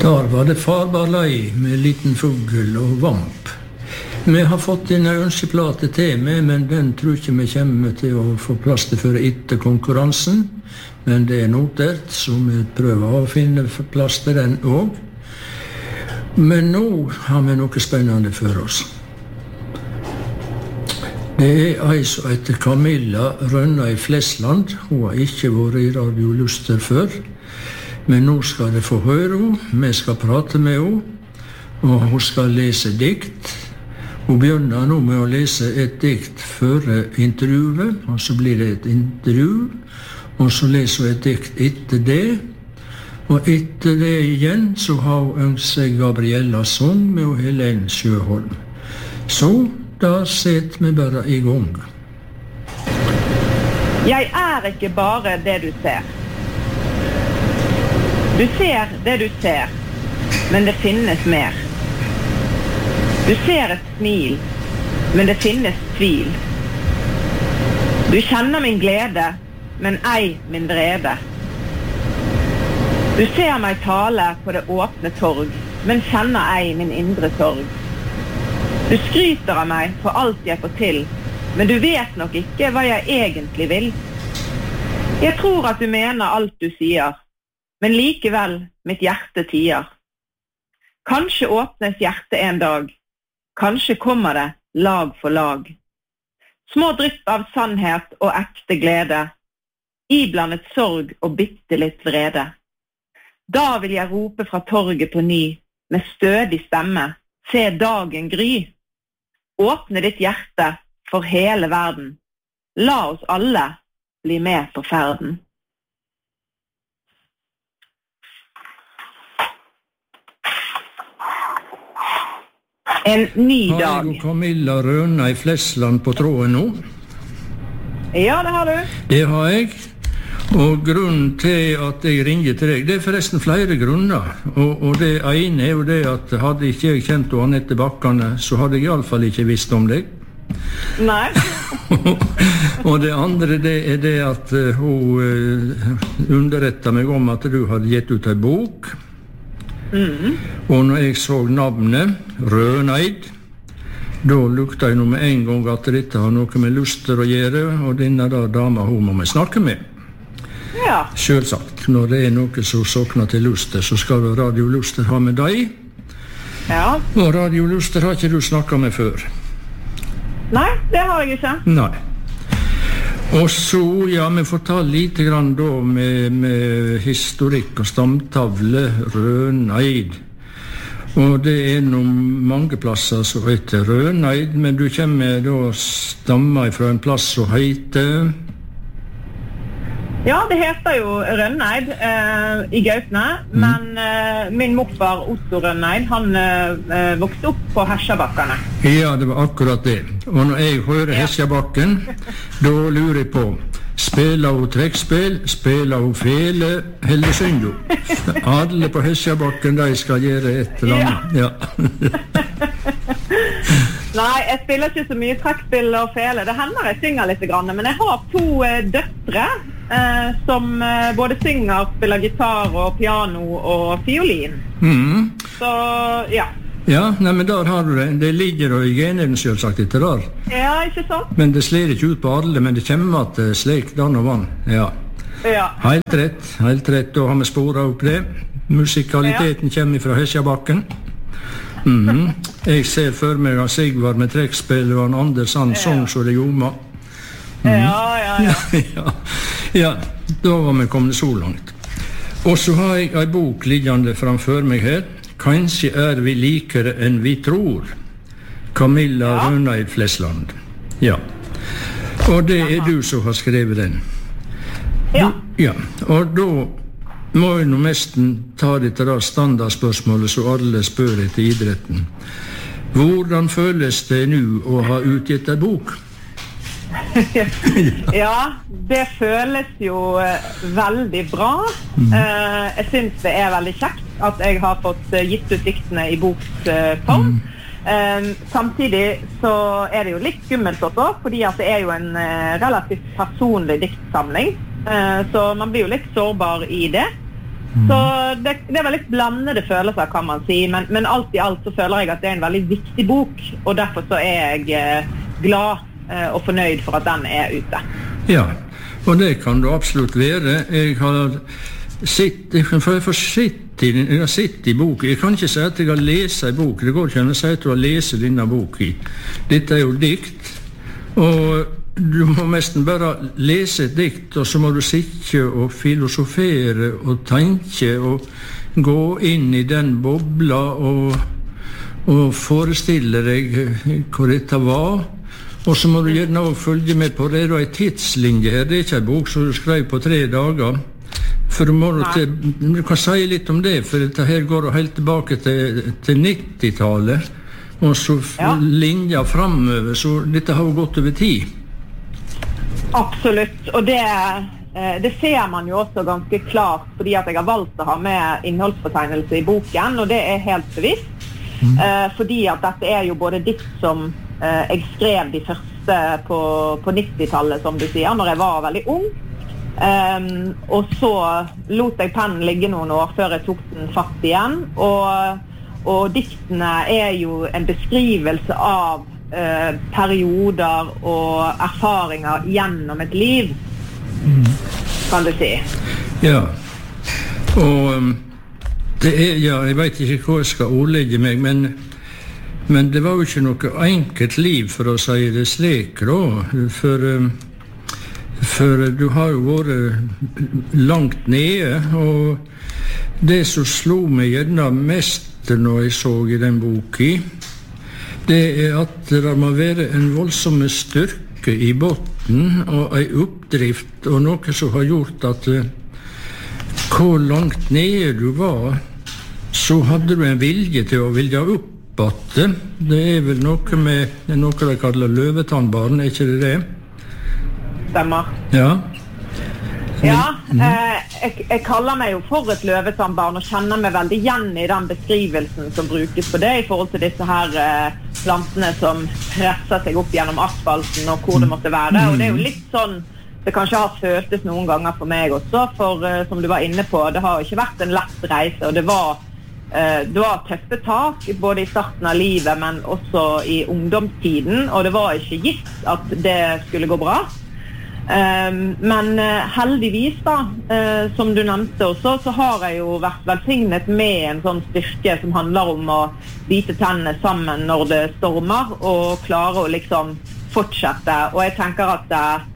Der var det farbarlei med liten fugl og vamp. Vi har fått inn en ønskeplate til med, men den tror ikke vi kommer til å få plass til før etter konkurransen. Men det notert, så vi prøver å finne plass til den også. Men nå har vi noe spennende for oss. Det ei som heter Camilla Rønnaid Flesland. Hun har ikke vært i Radio Luster før. Men nå skal det få høre henne. Vi skal prate med henne. Og hun skal lese dikt. Hun begynner nå med å lese et dikt før intervjuet, og så blir det et intervju, og så leser hun et dikt etter det, og etter det igjen så har hun ønsket seg Gabriella Song med Helen Sjøholm. Så da setter vi bare i gang. Jeg ikke bare det du ser. Du ser det du ser, men det finnes mer. Du ser et smil, men det finnes tvil. Du kjenner min glede, men ei min vrede. Du ser meg tale på det åpne torg, men kjenner ei min indre sorg. Du skryter av meg for alt jeg får til, men du vet nok ikke hva jeg egentlig vil. Jeg tror at du mener alt du sier, men likevel mitt hjerte tier. Kanskje åpnes hjertet en dag, kanskje kommer det lag for lag. Små drypp av sannhet og ekte glede, iblandet sorg og bitte litt vrede. Da vil jeg rope fra torget på ny, med stødig stemme, se dagen gry. Åpne ditt hjerte for hele verden. La oss alle bli med på ferden. En ny dag. Har du Camilla Rønnaid Flesland på tråden nå? Ja, det har du. Det har jeg. Og grunnen til at jeg ringer til deg, det forresten flere grunner. Og det ene jo det at hadde ikke jeg kjent Anette Bakkane, så hadde jeg i alle fall ikke visst om deg. Nei. Og det andre det det at hun underrettet meg om at du hadde gitt ut en bok. Og når jeg så navnet Rønnaid, da lukta jeg nå med en gang at dette har noe med Luster å gjøre, og denne dama hun må vi snakke med. Ja. Selvsagt, når det noe som sokner til Luster, så skal Radio Luster ha med deg. Ja. Og Radio Luster har ikke du snakket med før. Nei, det har jeg ikke. Nei. Og så, ja, vi får ta lite grann da med historikk og stamtavle Rønnaid. Og det noen mange plasser som heter Rønnaid, men du kommer da stammer fra en plass som heter... Ja, det heter jo Rønnaid i Gautne, men min morfar Otto Rønnaid, han vokste opp på Hesjabakkene. Ja, det var akkurat det. Og når jeg hører Hesjabakken, da lurer jeg på, spiller hun trekkspill, spiller hun fele, eller synger hun? Alle på Hesjabakken, de skal gjøre et eller annet. Ja. Nei, jeg spiller ikke så mye trekkspill og fele. Det hender jeg synger litt, men jeg har 2 døtre som både synger, spiller gitar og piano og fiolin. Så, ja. Ja, nei, men der har du det. Det ligger jo i generen selvsagt etter der. Ja, ikke sant? Men det sler ikke ut på alle, men det kommer at slik dan og vann. Ja. Ja. Helt rett. Da har vi sporet opp det. Musikaliteten kommer fra Hesjabakken. Jeg ser for meg at Sigvard med trekkspill og en Anders han sånn så det gjorde. Ja, da var vi kommet så langt. Og så har jeg en bok liggende framfor meg her. Kanskje vi likere enn vi tror. Camilla Rønnaid Flesland. Ja. Og det du som har skrevet den. Ja. Ja, og da må jeg nå nesten ta dette da standardspørsmålet som alle spør etter idretten. Hvordan føles det nå å ha utgitt en bok? Ja, det føles jo veldig bra. Jeg synes det veldig kjekt at jeg har fått gitt ut diktene i boksform. Samtidig så det jo litt skummelt også, fordi at det jo en relativt personlig diktsamling. Så man blir jo litt sårbar i det. Så det var litt blandede følelser, kan man si, men alt I alt så føler jeg at det en veldig viktig bok, og derfor så jeg glad og fornøyd for at den ute. Ja, og det kan du absolutt være. Jeg har sett I bok. Jeg kan ikke si at jeg har lest en bok. Det går ikke an å si at du har lest denne boken. Dette jo dikt, og du må nesten bare lese et dikt, og så må du sitte og filosofere og tenke og gå inn I den bobla og forestille deg hva dette var. Og så må du gjerne også følge med på det. Det en tidslinje her. Det ikke en bok som du skrev på 3 dager. For du kan si litt om det, for dette her går helt tilbake til 90-tallet, og så linja fremover, så dette har jo gått over tid. Absolutt, og det ser man jo også ganske klart, fordi at jeg har valgt å ha med innholdsfortegnelse I boken, og det helt bevisst, fordi at dette jo både dikt som jeg skrev de første på 90-tallet, som du sier, når jeg var veldig ung, og så lot jeg pennen ligge noen år før jeg tok den fatt igjen, og diktene jo en beskrivelse av perioder og erfaringer gjennom et liv, kan du si. Ja, og det jeg vet ikke hva jeg skal ordlegge meg, men det var jo ikke noe enkelt liv, for å si det slik, da, for du har jo vært langt nede, og det som slo meg gjerne mest når jeg så I den boken, det at det må være en voldsom styrke I botten, og en oppdrift, og noe som har gjort at hvor langt nede du var, så hadde du en vilje til å vilje opp at det vel noe med noe de kaller løvetannbarn, ikke det? Stemmer. Ja. Ja, jeg kaller meg jo for et løvetannbarn og kjenner meg veldig igjen I den beskrivelsen som brukes på det I forhold til disse her plantene som presser seg opp gjennom asfalten og hvor det måtte være. Og det jo litt sånn, det kanskje har føltes noen ganger for meg også, for som du var inne på, det har ikke vært en lett reise, og det var tøffe tak, både I starten av livet, men også I ungdomstiden, og det var ikke gitt at det skulle gå bra. Men heldigvis da, som du nevnte også, så har jeg jo vært velsignet med en sånn styrke som handler om å bite tennene sammen når det stormer, og klare å liksom fortsette. Og jeg tenker at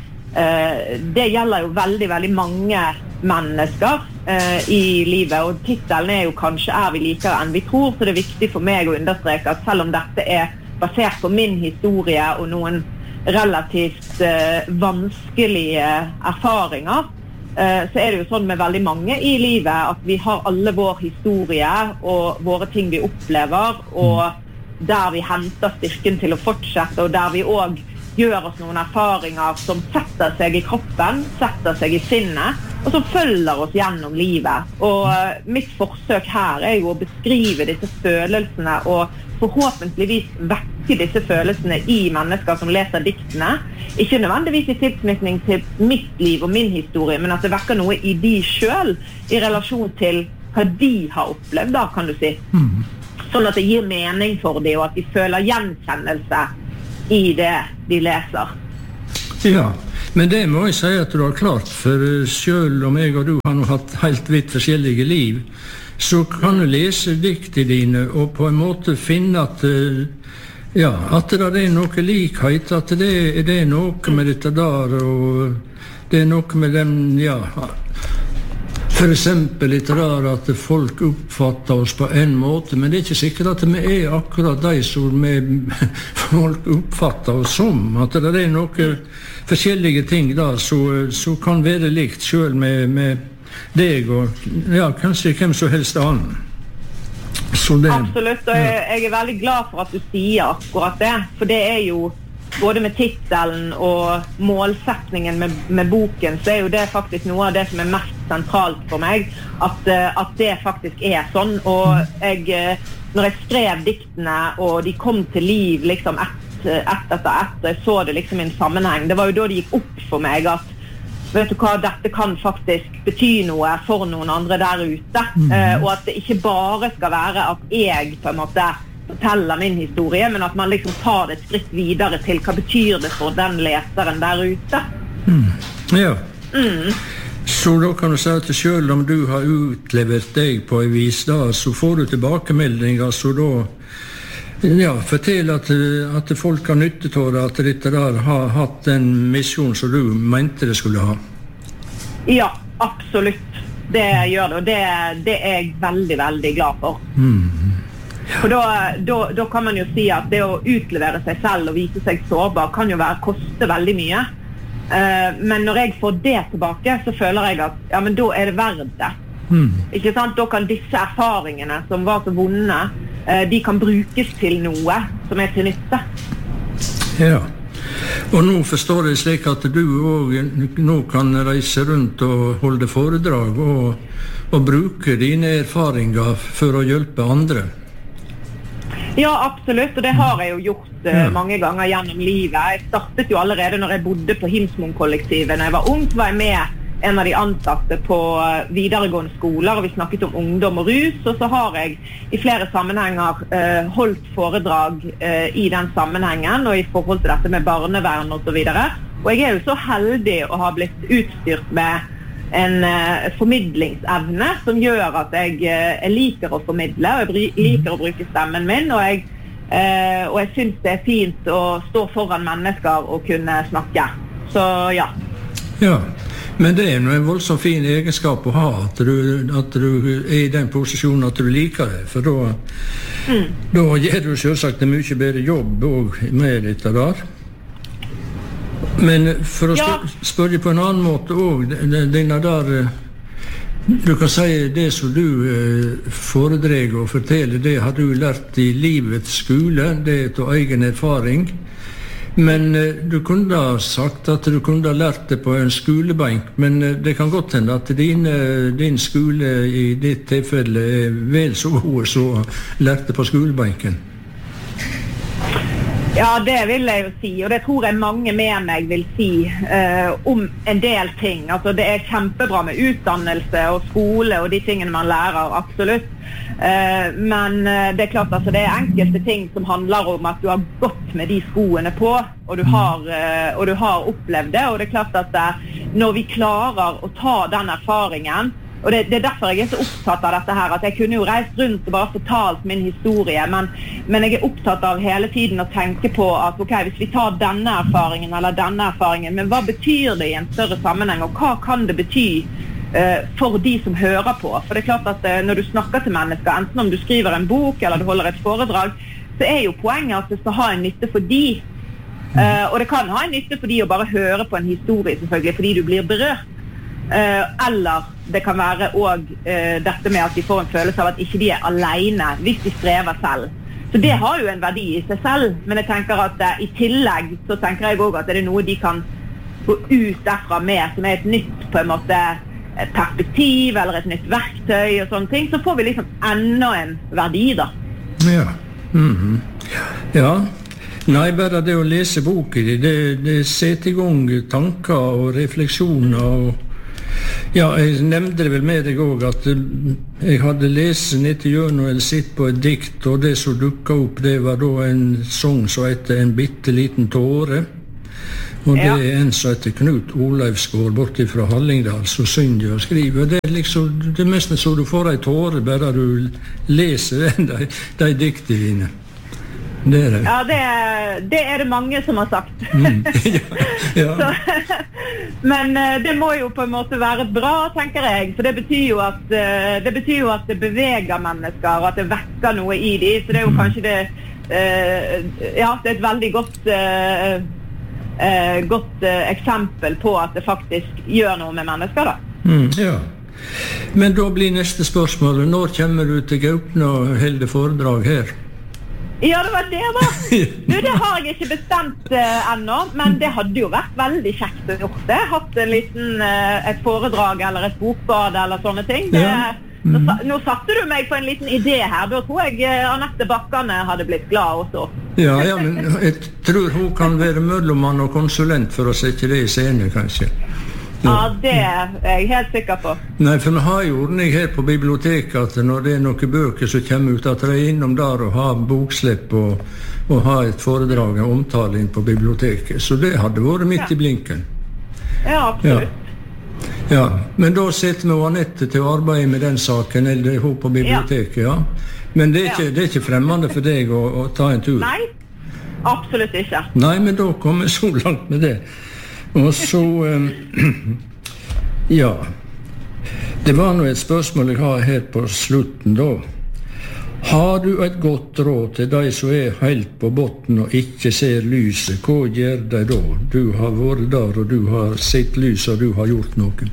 det gjelder jo veldig, veldig mange mennesker I livet, og titelen jo kanskje vi likere enn vi tror, så det viktig for meg å understreke at selv om dette basert på min historie og noen relativt vanskelige erfaringer, så det jo sånn med veldig mange I livet at vi har alle vår historie og våre ting vi opplever, og der vi henter styrken til å fortsette, og der vi også gjør oss noen erfaringer som setter seg I kroppen, setter seg I sinnet, og som følger oss gjennom livet. Og mitt forsøk her jo å beskrive disse følelsene og forhåpentligvis vekke disse følelsene I mennesker som leser diktene. Ikke nødvendigvis I tilknytning til mitt liv og min historie, men at det vekker noe I de selv, I relasjon til hva de har opplevd, da, kan du si. Sånn at det gir mening for dem, og at de føler gjenkjennelse I det de leser. Ja, men det må jeg si at du har klart, for selv om jeg og du har hatt helt vidt forskjellige liv, så kan du lese diktene dine og på en måte finne at at det noe likhet, at det noe med dette der, og det noe med den, for eksempel litt rar at folk oppfatter oss på en måte, men det ikke sikkert at vi akkurat de som folk oppfatter oss som, at det noe forskjellige ting der som kan være likt selv med deg og kanskje hvem som helst annen. Absolutt, og jeg veldig glad for at du sier akkurat det, for det jo både med titelen og målsetningen med boken, så jo det faktisk noe av det som mest sentralt for meg, at det faktisk sånn. Og når jeg skrev diktene, og de kom til liv liksom ett etter ett, og jeg så det liksom I en sammenheng, det var jo da det gikk opp for meg at vet du hva, dette kan faktisk bety noe for noen andre der ute, og at det ikke bare skal være at jeg på en måte forteller min historie, men at man liksom tar det et skritt videre til hva betyr det for den leseren der ute. Ja. Så da kan du si at selv om du har utlevert deg på en vis, da, så får du tilbakemeldinger, så da fortell at folk har nyttet av det, at dette der har hatt den misjon som du mente det skulle ha. Ja, absolutt. Det gjør det, og det er jeg veldig, veldig glad for. For da kan man jo si at det å utlevere seg selv og vise seg sårbar kan jo koste veldig mye. Men når jeg får det tilbake, så føler jeg at ja, men da er det verdt det. Ikke sant? Da kan disse erfaringene som var så vonde, de kan brukes til noe som er til nytte. Ja. Og nå forstår jeg slik at du også nå kan reise rundt og holde foredrag og bruke dine erfaringer for å hjelpe andre. Ja, absolutt, og det har jeg jo gjort mange ganger gjennom livet. Jeg startet jo allerede når jeg bodde på Himsmoen-kollektivet. Når jeg var ung, så var jeg med en av de ansatte på videregående skoler, og vi snakket om ungdom og rus, og så har jeg i flere sammenhenger holdt foredrag i den sammenhengen, og i forhold til dette med barnevern og så videre. Og jeg er jo så heldig å ha blitt utstyrt med en formidlingsevne som gjør at jeg liker å formidle, og jeg liker å bruke stemmen min, og jeg synes det er fint å stå foran mennesker og kunne snakke. Så ja. Ja. Men det er en voldsomt fin egenskap å ha, at du er i den posisjonen at du liker det, for da gjør du selvsagt en mye bedre jobb med dette der. Men for å spørre på en annen måte også, denne der, du kan si det som du foredreg og forteller, det har du lært i livets skole, det er til egen erfaring. Men du kunne ha sagt at du kunne ha lært det på en skolebank, men det kan godt hende at din skole i ditt tilfelle er vel så god som lærte på skolebanken. Ja, det vil jeg jo si, og det tror jeg mange med meg vil si om en del ting. Altså, det er kjempebra med utdannelse og skole og de tingene man lærer, absolutt. Men det er klart, altså, det er enkelte ting som handler om at du har gått med de skoene på, og du har opplevd det, og det er klart at når vi klarer å ta den erfaringen, og det er derfor jeg er så opptatt av dette her, at jeg kunne jo reist rundt og bare fortalt min historie, men jeg er opptatt av hele tiden å tenke på at ok, hvis vi tar denne erfaringen eller denne erfaringen, men hva betyr det i en større sammenheng, og hva kan det bety for de som hører på? For det er klart at når du snakker til mennesker, enten om du skriver en bok eller du holder et foredrag, så er jo poenget at det skal ha en nytte for de. Og det kan ha en nytte for de å bare høre på en historie, selvfølgelig, fordi du blir berørt. Eller det kan være også dette med at de får en følelse av at ikke de er alene hvis de strever selv. Så det har jo en verdi i seg selv, men jeg tenker at i tillegg så tenker jeg også at det er noe de kan gå ut derfra med, som er et nytt på en måte et perspektiv eller et nytt verktøy og sånne ting, så får vi liksom enda en verdi da. Ja. Ja. Nei, bare det å lese boken, det setter i gang tanker og refleksjoner og ja, jeg nevnte det vel med deg også at jeg hadde lest ned til hjørnet eller sitt på et dikt, og det som dukket opp, det var da en sang som heter En bitte liten tåre, og det er en som heter Knut Olafsgård borte fra Hallingdal som synger og skriver, og det er liksom det mest så du får en tåre bare du leser de diktene dine. Det er det. Ja, det er det mange som har sagt. Ja. Så, men det må jo på en måte være bra, tenker jeg, for det betyr jo at det beveger mennesker, og at det vekker noe i dem, så det er jo kanskje det er et veldig godt eksempel på at det faktisk gjør noe med mennesker da. Ja. Men da blir neste spørsmål, når kommer du til Gaupne og holder foredrag her? Ja, det var det da. Det har jeg ikke bestemt ennå, men det hadde jo vært veldig kjekt å gjøre det. Hatt en liten, et foredrag eller et bokbad eller sånne ting. Nå satte du meg på en liten idé her. Da tror jeg Anette Bakkane hadde blitt glad også. Ja, men jeg tror hun kan være mellommann og konsulent for å sette det i scene, kanskje. Ja, det jeg helt sikker på. Nei, for vi har jo ordning her på biblioteket at når det noen bøker som kommer ut, at de innom der og har bokslipp og har et foredrag og omtale inn på biblioteket. Så det hadde vært midt i blinken. Ja, absolutt. Ja, men da sitter vi og Anette til å arbeide med den saken, eller hun på biblioteket, ja. Men det er ikke fremmende for deg å ta en tur? Nei, absolutt ikke. Nei, men da kommer jeg så langt med det. Og så, ja, det var nå et spørsmål jeg har her på slutten da. Har du et godt råd til de som helt på botten og ikke ser lyset? Hva gjør de da? Du har vært der, og du har sett lyset, og du har gjort noe.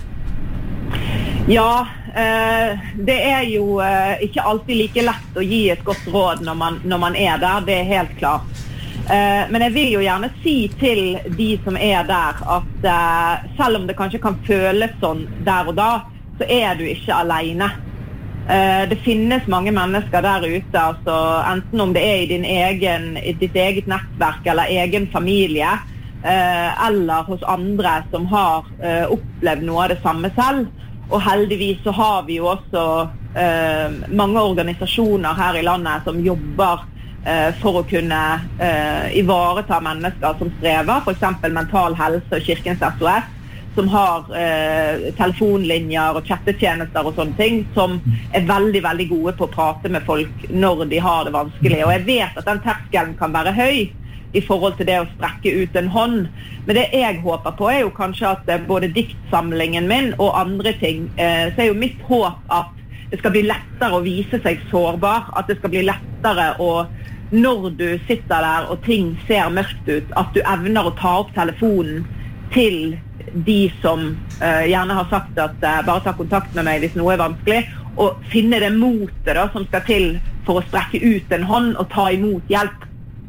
Ja, det jo ikke alltid like lett å gi et godt råd når man der, det helt klart. Men jeg vil jo gjerne si til de som der at selv om det kanskje kan føles sånn der og da, så du ikke alene. Det finnes mange mennesker der ute, altså, enten om det i ditt eget nettverk eller egen familie, eller hos andre som har opplevd noe av det samme selv. Og heldigvis så har vi jo også mange organisasjoner her i landet som jobber for å kunne ivareta mennesker som strever, for eksempel Mental Helse og Kirkens SOS, som har telefonlinjer og chattetjenester og sånne ting, som veldig, veldig gode på å prate med folk når de har det vanskelig. Og jeg vet at den terskelen kan være høy i forhold til det å strekke ut en hånd. Men det jeg håper på jo kanskje at både diktsamlingen min og andre ting, så jo mitt håp at det skal bli lettere å vise seg sårbar, at det skal bli lettere når du sitter der og ting ser mørkt ut, at du evner å ta opp telefonen til de som gjerne har sagt at bare ta kontakt med meg hvis noe vanskelig, og finne det motet da, som skal til for å strekke ut en hånd og ta imot hjelp.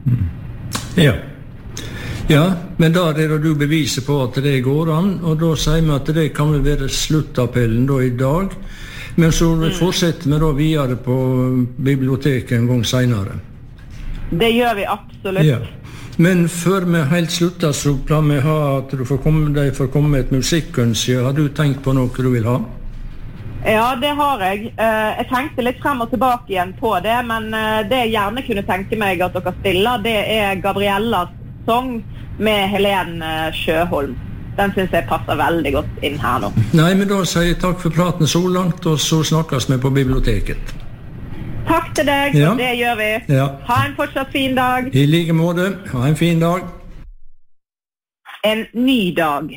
Ja, men da det du beviser på at det går an, og da sier vi at det kan vel være sluttappellen da i dag, men så fortsetter vi da videre på biblioteket en gang senere. Det gjør vi absolutt. Ja. Men før vi helt slutter, så planer vi ha at du får komme med et musikkønske. Har du tenkt på noe du vil ha? Ja, det har jeg. Jeg tenkte litt frem og tilbake igjen på det, men det jeg gjerne kunne tenke meg at dere stiller, det Gabriellas sang med Helen Sjøholm. Den synes jeg passer veldig godt inn her nå. Nei, men da sier jeg takk for praten så langt, og så snakkes vi på biblioteket. Takk til deg, det gjør vi. Ja. Ha en fortsatt fin dag. I like måte, ha en fin dag. En ny dag.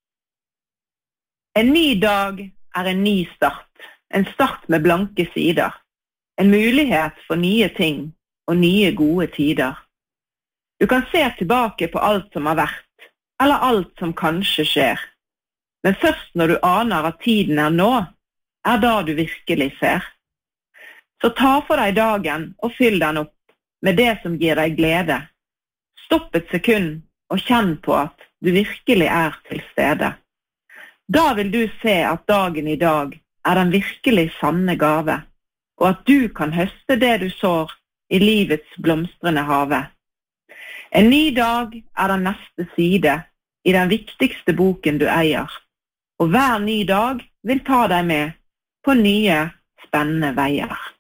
En ny dag en ny start. En start med blanke sider. En mulighet for nye ting og nye gode tider. Du kan se tilbake på alt som har vært, eller alt som kanskje skjer. Men først når du aner at tiden nå, da du virkelig ser. Så ta for deg dagen og fyll den opp med det som gir deg glede. Stopp et sekund og kjenn på at du virkelig til stede. Da vil du se at dagen i dag den virkelig sanne gave, og at du kan høste det du sår i livets blomstrende have. En ny dag den neste side i den viktigste boken du eier, og hver ny dag vil ta deg med på nye, spennende veier.